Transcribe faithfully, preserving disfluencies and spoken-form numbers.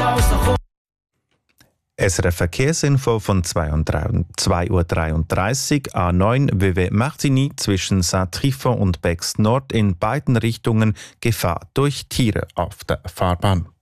S R F Verkehrsinfo von zwei Uhr dreiunddreißig, A neun W W Martigny zwischen Saint-Trifon und Bex Nord in beiden Richtungen Gefahr durch Tiere auf der Fahrbahn.